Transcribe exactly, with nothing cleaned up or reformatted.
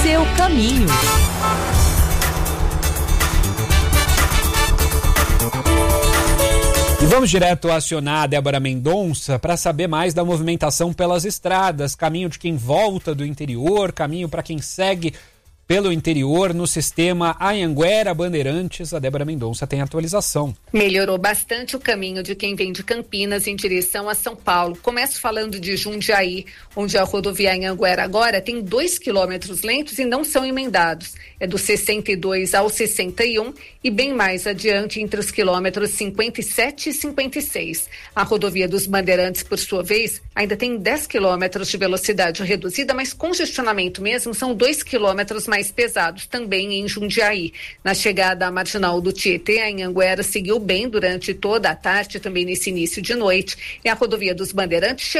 seu caminho. E vamos direto acionar a Débora Mendonça para saber mais da movimentação pelas estradas, caminho de quem volta do interior, caminho para quem segue pelo interior no sistema Anhanguera Bandeirantes. A Débora Mendonça tem atualização. Melhorou bastante o caminho de quem vem de Campinas em direção a São Paulo. Começo falando de Jundiaí, onde a rodovia Anhanguera agora tem dois quilômetros lentos e não são emendados. É do sessenta e dois ao sessenta e um e bem mais adiante entre os quilômetros cinquenta e sete e cinquenta e seis. A rodovia dos Bandeirantes, por sua vez, ainda tem dez quilômetros de velocidade reduzida, mas congestionamento mesmo são dois quilômetros mais pesados também em Jundiaí. Na chegada à marginal do Tietê, a Anhanguera seguiu bem durante toda a tarde, também nesse início de noite, e a rodovia dos Bandeirantes chegou